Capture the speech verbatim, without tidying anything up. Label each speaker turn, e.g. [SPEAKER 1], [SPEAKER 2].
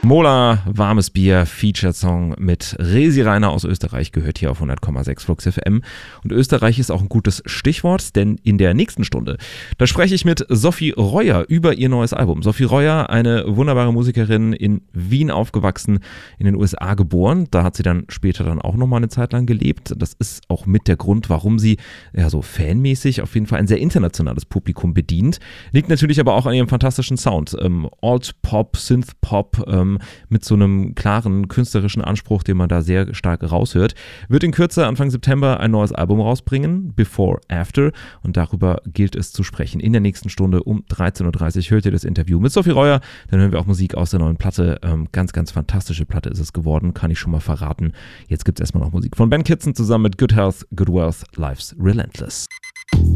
[SPEAKER 1] Mola, warmes Bier, Feature-Song mit Resi Rainer aus Österreich, gehört hier auf hundert Komma sechs Flux F M. Und Österreich ist auch ein gutes Stichwort, denn in der nächsten Stunde, da spreche ich mit Sophie Reuer über ihr neues Album. Sophie Reuer, eine wunderbare Musikerin, in Wien aufgewachsen, in den U S A geboren. Da hat sie dann später dann auch nochmal eine Zeit lang gelebt. Das ist auch mit der Grund, warum sie ja so fanmäßig auf jeden Fall ein sehr internationales Publikum bedient. Liegt natürlich aber auch an ihrem fantastischen Sound. Ähm, Alt-Pop, Synth-Pop, ähm, mit so einem klaren künstlerischen Anspruch, den man da sehr stark raushört. Wird in Kürze Anfang September ein neues Album rausbringen, Before After, und darüber gilt es zu sprechen. In der nächsten Stunde um dreizehn Uhr dreißig hört ihr das Interview mit Sophie Reuer, dann hören wir auch Musik aus der neuen Platte. Ähm, ganz, ganz fantastische Platte ist es geworden, kann ich schon mal verraten. Jetzt gibt es erstmal noch Musik von Ben Kitson zusammen mit Good Health, Good Wealth, Life's Relentless.